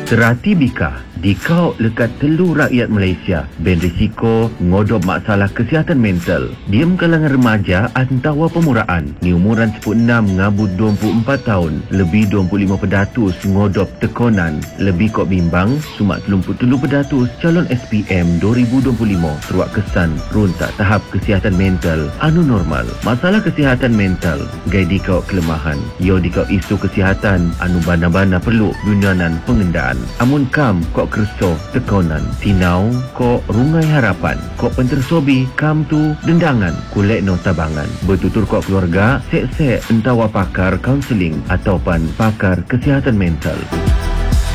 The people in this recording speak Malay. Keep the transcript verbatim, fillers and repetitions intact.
Terati bika dikau lekat telu rakyat Malaysia ben risiko ngodop masalah kesihatan mental. Diem kalangan remaja antawa pemuraan ni umuran sepuluh enam ngabut dua puluh empat tahun, lebih dua puluh lima peratus ngodop tekonan, lebih kok bimbang sumak tiga puluh tiga peratus calon S P M dua ribu dua puluh lima teruak kesan runtak tahap kesihatan mental anu normal. Masalah kesihatan mental gai dikau kelemahan. Yo dikau isu kesihatan anu bana-bana perlu gunanan pengendaan. Amun kam kok kerso tekonan tinau kok rungai harapan kok pentersobi kam tu dendangan kulek no tabangan bertutur kok keluarga sek-sek entawa pakar kaunseling atau pan pakar kesihatan mental.